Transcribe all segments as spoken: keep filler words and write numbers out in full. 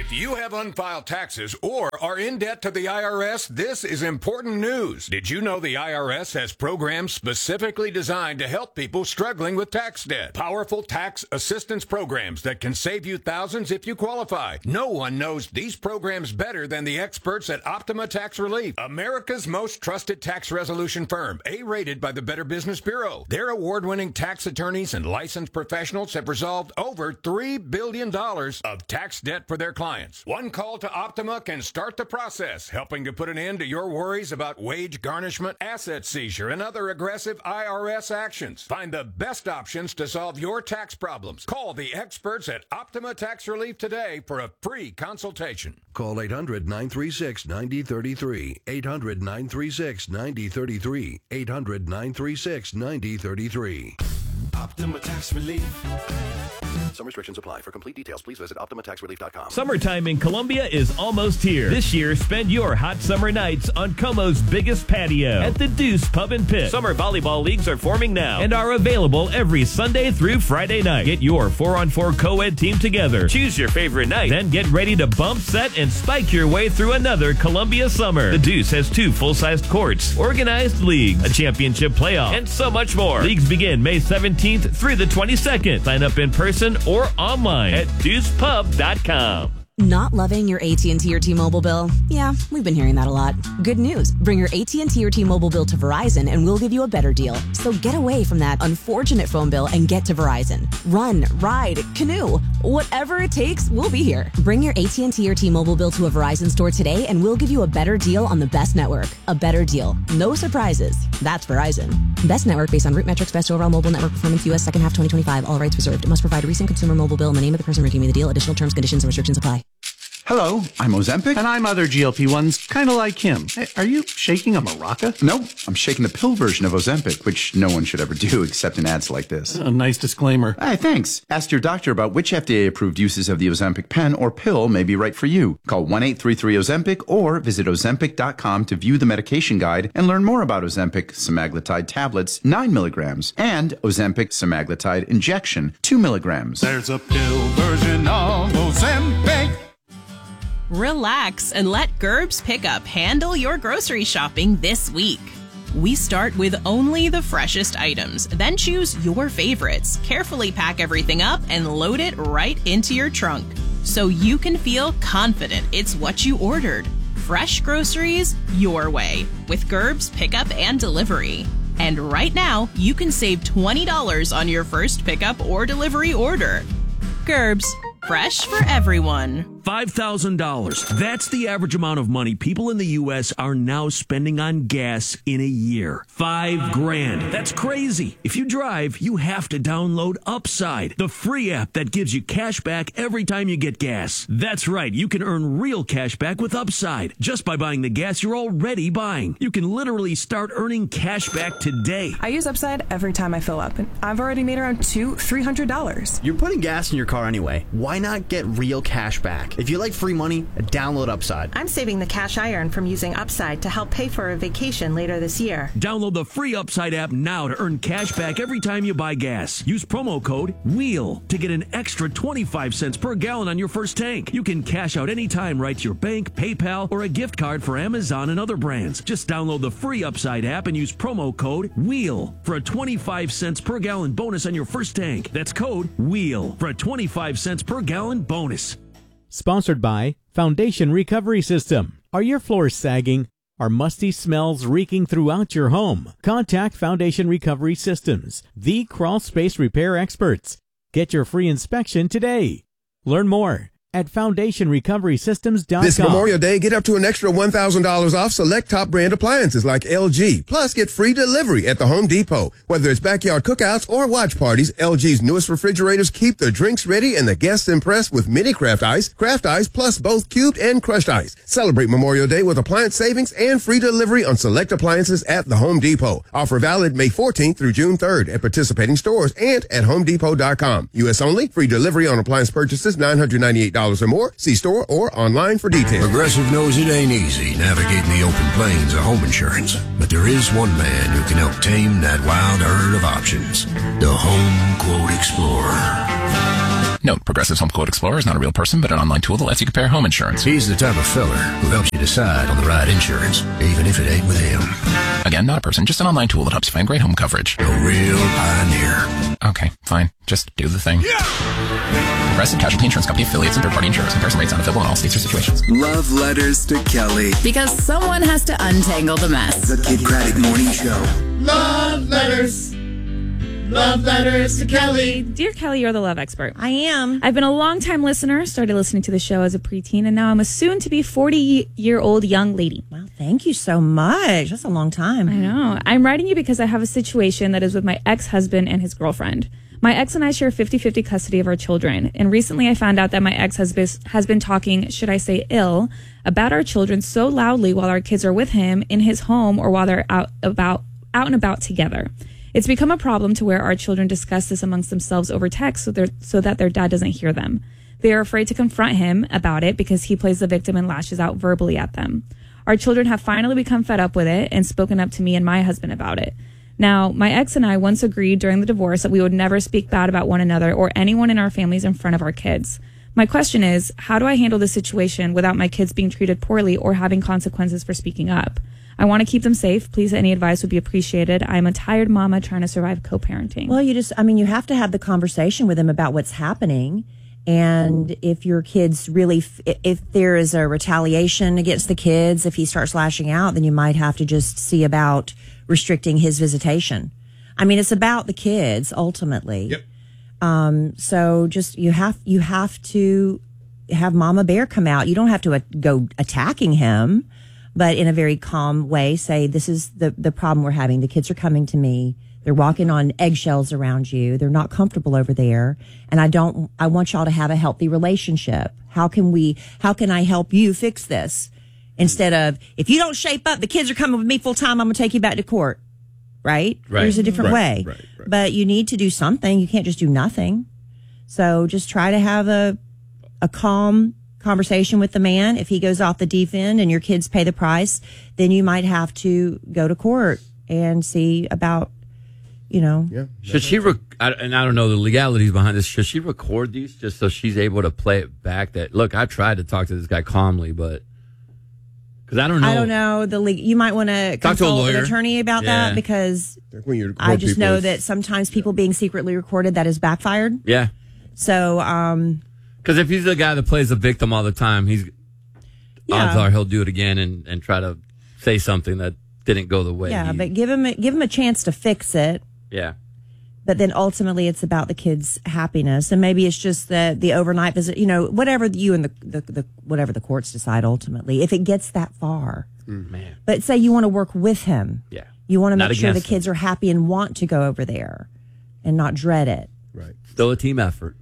If you have unfiled taxes or are in debt to the I R S, this is important news. Did you know the I R S has programs specifically designed to help people struggling with tax debt? Powerful tax assistance programs that can save you thousands if you qualify. No one knows these programs better than the experts at Optima Tax Relief, America's most trusted tax resolution firm, A-rated by the Better Business Bureau. Their award-winning tax attorneys and licensed professionals have resolved over three billion dollars of tax debt for their clients. One call to Optima can start the process, helping to put an end to your worries about wage garnishment, asset seizure, and other aggressive I R S actions. Find the best options to solve your tax problems. Call the experts at Optima Tax Relief today for a free consultation. Call eight hundred, nine three six, nine zero three three. eight hundred, nine three six, nine zero three three. eight hundred, nine three six, nine zero three three. Optima Tax Relief. Some restrictions apply. For complete details, please visit Optima Tax Relief dot com. Summertime in Columbia is almost here. This year, spend your hot summer nights on Como's biggest patio at the Deuce Pub and Pit. Summer volleyball leagues are forming now and are available every Sunday through Friday night. Get your four on four co-ed team together. Choose your favorite night, then get ready to bump, set, and spike your way through another Columbia summer. The Deuce has two full-sized courts, organized leagues, a championship playoff, and so much more. Leagues begin May seventeenth through the twenty-second. Sign up in person or online at deuce pub dot com. Not loving your A T and T or T-Mobile bill? Yeah, we've been hearing that a lot. Good news. Bring your A T and T or T-Mobile bill to Verizon and we'll give you a better deal. So get away from that unfortunate phone bill and get to Verizon. Run, ride, canoe. Whatever it takes, we'll be here. Bring your A T and T or T-Mobile bill to a Verizon store today and we'll give you a better deal on the best network. A better deal. No surprises. That's Verizon. Best network based on root metrics, best overall mobile network performance, U S second half twenty twenty-five. All rights reserved. It must provide a recent consumer mobile bill and the name of the person redeeming the deal. Additional terms, conditions, and restrictions apply. Hello, I'm Ozempic. And I'm other G L P ones, kind of like him. Hey, are you shaking a maraca? No, I'm shaking the pill version of Ozempic, which no one should ever do except in ads like this. A nice disclaimer. Hey, thanks. Ask your doctor about which F D A-approved uses of the Ozempic pen or pill may be right for you. Call one eight three three Ozempic or visit ozempic dot com to view the medication guide and learn more about Ozempic semaglutide tablets, nine milligrams, and Ozempic semaglutide injection, two milligrams. There's a pill version of Ozempic. Relax and let Gerbs Pickup handle your grocery shopping this week. We start with only the freshest items, then choose your favorites, carefully pack everything up, and load it right into your trunk so you can feel confident it's what you ordered. Fresh groceries your way with Gerbs Pickup and Delivery. And right now, you can save twenty dollars on your first pickup or delivery order. Gerbs, fresh for everyone. five thousand dollars. That's the average amount of money people in the U S are now spending on gas in a year. Five grand. That's crazy. If you drive, you have to download Upside, the free app that gives you cash back every time you get gas. That's right. You can earn real cash back with Upside just by buying the gas you're already buying. You can literally start earning cash back today. I use Upside every time I fill up, and I've already made around two, three hundred dollars. You're putting gas in your car anyway. Why not get real cash back? If you like free money, download Upside. I'm saving the cash I earn from using Upside to help pay for a vacation later this year. Download the free Upside app now to earn cash back every time you buy gas. Use promo code WHEEL to get an extra twenty-five cents per gallon on your first tank. You can cash out anytime right to your bank, PayPal, or a gift card for Amazon and other brands. Just download the free Upside app and use promo code WHEEL for a twenty-five cents per gallon bonus on your first tank. That's code WHEEL for a twenty-five cents per gallon bonus. Sponsored by Foundation Recovery System. Are your floors sagging? Are musty smells reeking throughout your home? Contact Foundation Recovery Systems, the crawl space repair experts. Get your free inspection today. Learn more at foundation recovery systems dot com. This Memorial Day, get up to an extra one thousand dollars off select top brand appliances like L G. Plus, get free delivery at the Home Depot. Whether it's backyard cookouts or watch parties, L G's newest refrigerators keep the drinks ready and the guests impressed with mini craft ice, craft ice, plus both cubed and crushed ice. Celebrate Memorial Day with appliance savings and free delivery on select appliances at the Home Depot. Offer valid May fourteenth through June third at participating stores and at home depot dot com. U S only. Free delivery on appliance purchases nine hundred ninety-eight dollars or more. See store or online for details. Progressive knows it ain't easy navigating the open plains of home insurance, but there is one man who can help tame that wild herd of options. The Home Quote Explorer. Note, Progressive's Home Quote Explorer is not a real person, but an online tool that lets you compare home insurance. He's the type of fella who helps you decide on the right insurance, even if it ain't with him. Again, not a person, just an online tool that helps you find great home coverage. A real pioneer. Okay, fine. Just do the thing. Yeah! Progressive Casualty Insurance Company affiliates and third-party insurers. Comparison rates not available in all states or situations. Love letters to Kelly. Because someone has to untangle the mess. The Kid Craddock Morning Show. Love letters. Love letters to Kelly. Dear Kelly, you're the love expert. I am. I've been a long-time listener, started listening to the show as a preteen, and now I'm a soon-to-be forty-year-old young lady. Wow, thank you so much. That's a long time. I know. I'm writing you because I have a situation that is with my ex-husband and his girlfriend. My ex and I share fifty-fifty custody of our children, and recently I found out that my ex has been, has been talking, should I say ill, about our children so loudly while our kids are with him in his home or while they're out about out and about together. It's become a problem to where our children discuss this amongst themselves over text so, so that their dad doesn't hear them. They are afraid to confront him about it because he plays the victim and lashes out verbally at them. Our children have finally become fed up with it and spoken up to me and my husband about it. Now, my ex and I once agreed during the divorce that we would never speak bad about one another or anyone in our families in front of our kids. My question is, how do I handle this situation without my kids being treated poorly or having consequences for speaking up? I want to keep them safe. Please, any advice would be appreciated. I'm a tired mama trying to survive co-parenting. Well, you just, I mean, you have to have the conversation with them about what's happening. And if your kids really, if there is a retaliation against the kids, if he starts lashing out, then you might have to just see about restricting his visitation. I mean, it's about the kids ultimately. Yep. Um, so just, you have, you have to have Mama Bear come out. You don't have to uh, go attacking him, but in a very calm way, say, this is the, the problem we're having. The kids are coming to me. They're walking on eggshells around you. They're not comfortable over there. And I don't, I want y'all to have a healthy relationship. How can we, how can I help you fix this? Instead of, if you don't shape up, the kids are coming with me full time, I'm going to take you back to court. Right? Right. There's a different right, way. Right, right. But you need to do something. You can't just do nothing. So just try to have a, a calm conversation with the man. If he goes off the deep end and your kids pay the price, then you might have to go to court and see about, you know. Yeah. Should she, rec- I, and I don't know the legalities behind this, should she record these just so she's able to play it back that, look, I tried to talk to this guy calmly, but, because I don't know. I don't know. The league, you might want to Talk to a consult lawyer. an attorney about Yeah. that because When you're I just know is- that sometimes people being secretly recorded, that is backfired. Yeah. So, um, Because if he's the guy that plays the victim all the time, he's Yeah. odds are he'll do it again and, and try to say something that didn't go the way. yeah, he- but give him, a, give him a chance to fix it. yeah. But then ultimately it's about the kids' happiness. And maybe it's just the, the overnight visit, you know, whatever you and the, the, the, whatever the courts decide ultimately, if it gets that far. Man. But say you want to work with him. Yeah. You want to Not make sure the against him. kids are happy and want to go over there and not dread it. Right. Still a team effort.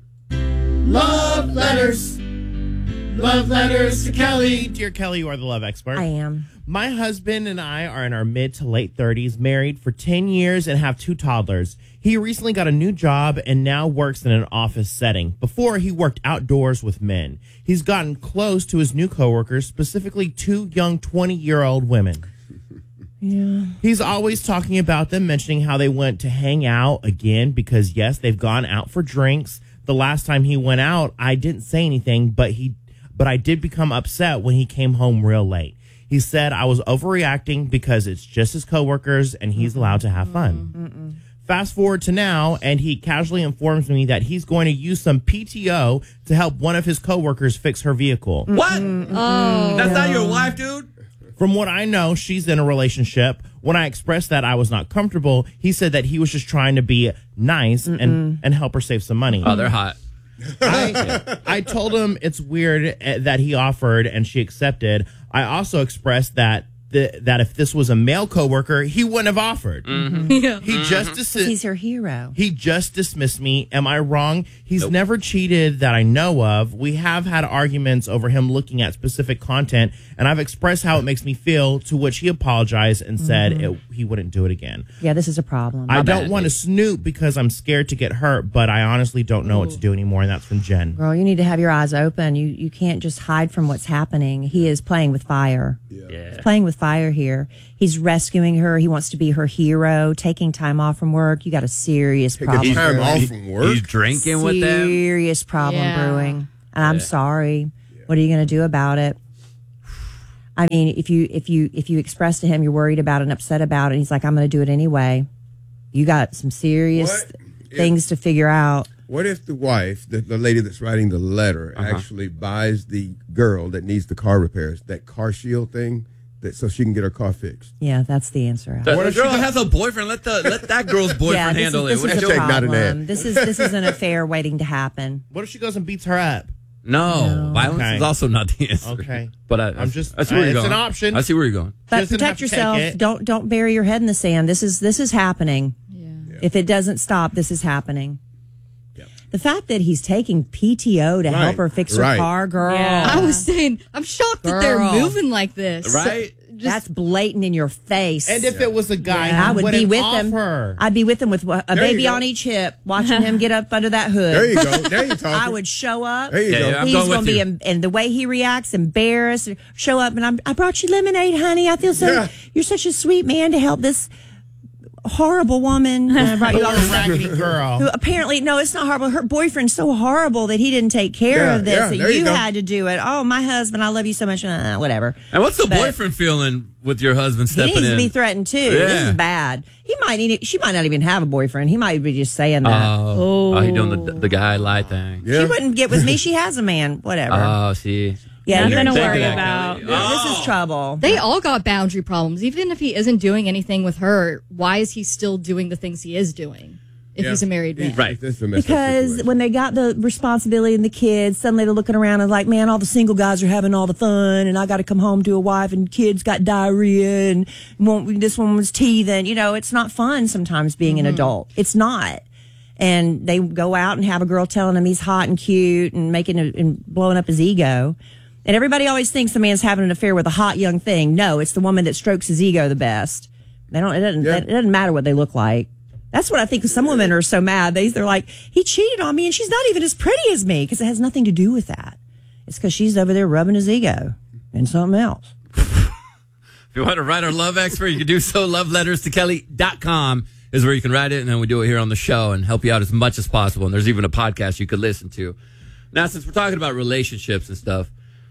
Love letters. Love letters to Kelly. Dear Kelly, you are the love expert. I am. My husband and I are in our mid to late thirties, married for ten years and have two toddlers. He recently got a new job and now works in an office setting. Before, he worked outdoors with men. He's gotten close to his new coworkers, specifically two young twenty-year-old women. Yeah. He's always talking about them, mentioning how they went to hang out again because, yes, they've gone out for drinks. The last time he went out, I didn't say anything, but he, but I did become upset when he came home real late. He said I was overreacting because it's just his coworkers and he's allowed to have fun. Mm-mm. Fast forward to now, and he casually informs me that he's going to use some P T O to help one of his coworkers fix her vehicle. What? Oh, That's not your wife, dude? From what I know, she's in a relationship. When I expressed that I was not comfortable, he said that he was just trying to be nice and, and help her save some money. Oh, they're hot. I, I told him it's weird that he offered and she accepted. I also expressed that the, that if this was a male coworker, he wouldn't have offered. Mm-hmm. Yeah. He Mm-hmm. just dis- He's her hero. he just dismissed me. Am I wrong? He's Nope. never cheated that I know of. We have had arguments over him looking at specific content, and I've expressed how it makes me feel, to which he apologized and said it, he wouldn't do it again. Yeah, this is a problem. I My don't bad, want to dude. snoop because I'm scared to get hurt, but I honestly don't know what to do anymore, and that's from Jen. Girl, you need to have your eyes open. You you can't just hide from what's happening. He is playing with fire. Yeah. He's playing with fire here. He's rescuing her. He wants to be her hero, taking time off from work. You got a serious Taking problem. time brewing. off from work? He's drinking with them. Serious problem Yeah. brewing. And I'm Yeah. sorry. What are you going to do about it? I mean, if you if you if you express to him you're worried about it and upset about it, and he's like, I'm going to do it anyway. You got some serious What things to figure out. What if the wife, the, the lady that's writing the letter, Uh-huh. actually buys the girl that needs the car repairs that car shield thing, that so she can get her car fixed? Yeah, that's the answer. The, What the if girl she- has a boyfriend. Let the let that girl's boyfriend yeah, this handle is, it. this What is if a she- Hashtag not an problem. ad. This is this is an affair waiting to happen. What if she goes and beats her up? No, violence Okay. is also not the answer. Okay. But I, I'm just- I see where uh, you're it's going. an option. I see where you're going. But doesn't have protect to take yourself. it. Don't don't bury your head in the sand. This is this is happening. Yeah. If it doesn't stop, this is happening. The fact that he's taking P T O to Right, help her fix her right. car, girl. Yeah. I was saying, I'm shocked that they're Girl. moving like this. Right? That's blatant in your face. And if it was a guy, I who would be wouldn't with off him. her. I'd be with him with a There baby you go. on each hip, watching him get up under that hood. There you go. There you talking. I would show up. There you Yeah, go. yeah, I'm He's going going with to be, you. em- and the way he reacts, embarrassed. Show up, and I'm, I brought you lemonade, honey. I feel so. Yeah. You're such a sweet man to help this horrible woman. And I brought you all this stuff. Raggedy girl. Who apparently, no, it's not horrible. Her boyfriend's so horrible that he didn't take care Yeah, of this. yeah, that there you you go. had to do it. Oh, my husband, I love you so much. Uh, whatever. And what's the But- boyfriend feeling with your husband He stepping needs in? to be threatened too. This Yeah. is bad. He might need. She might not even have a boyfriend. He might be just saying that. Oh, oh, he doing the the guy lie thing. She wouldn't get with me. She has a man. Whatever. Oh, see. yeah, Nothing you're to thinking worry that, about. Kelly. This is trouble. They all got boundary problems. Even if he isn't doing anything with her, why is he still doing the things he is doing if Yeah. he's a married man? Right. This is a messed up Because situation. when they got the responsibility and the kids, suddenly they're looking around and like, man, all the single guys are having all the fun, and I got to come home to a wife, and kids got diarrhea, and won't, this one was teething. You know, it's not fun sometimes being an adult. It's not. And they go out and have a girl telling him he's hot and cute and making a, and blowing up his ego. And everybody always thinks the man's having an affair with a hot young thing. No, it's the woman that strokes his ego the best. They don't. It doesn't. Yeah. It doesn't matter what they look like. That's what I think. Some women are so mad. They they're like, he cheated on me, and she's not even as pretty as me, because it has nothing to do with that. It's because she's over there rubbing his ego and something else. If you want to write our love expert, you can do so. love letters to kelly dot com is where you can write it, and then we do it here on the show and help you out as much as possible. And there's even a podcast you could listen to. Now, since we're talking about relationships and stuff,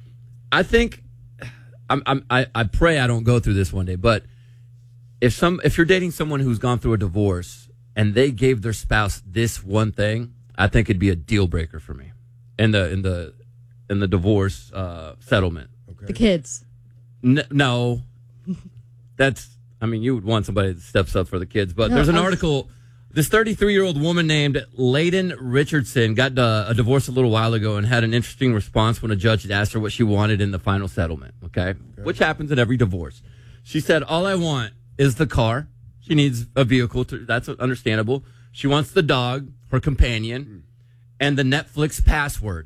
I think I'm, I'm, I I pray I don't go through this one day. But if some if you're dating someone who's gone through a divorce and they gave their spouse this one thing, I think it'd be a deal breaker for me in the in the in the divorce uh, settlement. The kids. N- no, that's. I mean, you would want somebody that steps up for the kids. But No, there's an I was- article. This thirty-three-year-old woman named Layden Richardson got uh, a divorce a little while ago and had an interesting response when a judge had asked her what she wanted in the final settlement. Okay, okay. Which happens in every divorce. She said, "All I want is the car. She needs a vehicle. To, that's understandable. She wants the dog, her companion, and the Netflix password."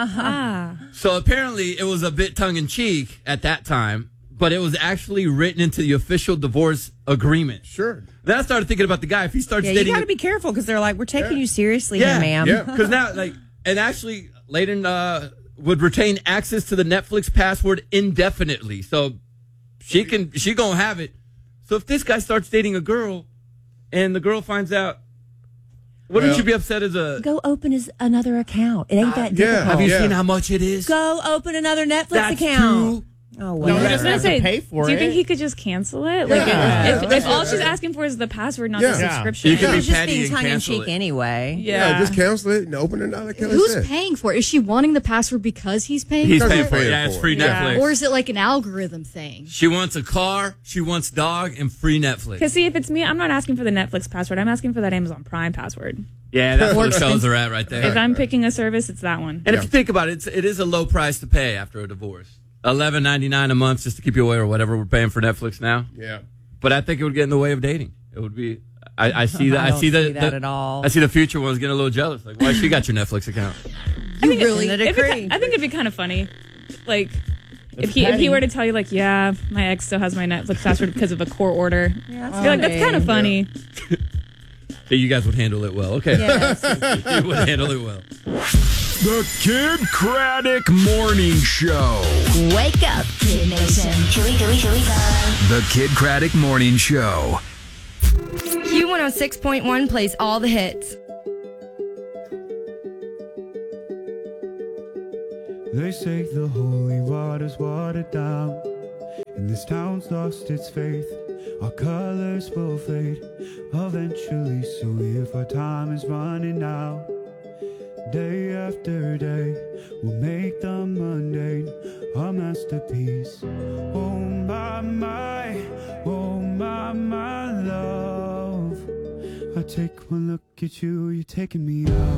So apparently it was a bit tongue-in-cheek at that time, but it was actually written into the official divorce agreement. Sure. Then I started thinking about the guy. If he starts Yeah, you dating... got to be careful because they're like, we're taking Yeah. you seriously yeah, here, ma'am. Yeah. Because now, like, and actually, Layden uh, would retain access to the Netflix password indefinitely. So she can, she gonna have it. So if this guy starts dating a girl and the girl finds out, wouldn't Well- you be upset as a... Go open his, another account. It ain't that yeah. difficult. Have you Yeah. seen how much it is? Go open another Netflix That's account. true. Oh, No, well. he I was doesn't gonna have say, to pay for do you it. think he could just cancel it? Like, Yeah. if, if, Yeah. if all she's asking for is the password, not Yeah. the Yeah. subscription. You can It be was just petty being and tongue in cancel cheek it. anyway. Yeah, Yeah. just cancel it and open it. Like Kelly Who's said. paying for it? Is she wanting the password because he's paying He's for paying it? for it. Paying Yeah, it's for free it. Yeah. Netflix. Or is it like an algorithm thing? She wants a car, she wants dog, and free Netflix. Because see, if it's me, I'm not asking for the Netflix password. I'm asking for that Amazon Prime password. Yeah, that's where the More fellas are at right there. If I'm picking a service, it's that one. And if you think about it, it's, it is a low price to pay after a divorce. eleven ninety-nine a month just to keep you away, or whatever we're paying for Netflix now. Yeah. But I think it would get in the way of dating. It would be. I, I see that. I I, don't see the, see that the- at all. I see the future ones getting a little jealous. Like, why she got your Netflix account? I think really- it, In the it'd be decree. ki- I think it'd be kind of funny, like It's if he if petty. he were to tell you like, yeah, my ex still has my Netflix password because of a court order. Yeah, I'd be like, that's kind of funny. So you guys would handle it well. Okay, Yes. you would handle it well. The Kid Craddock Morning Show. Wake up, Kid Nation. Here we go, here we go. The Kid Craddock Morning Show. Q one oh six point one plays all the hits. They say the holy water's watered down, and this town's lost its faith. Our colors will fade eventually, so if our time is running out, day after day, we'll make the mundane a masterpiece. Oh my, my, oh my, my love. I take one look at you, you're taking me out.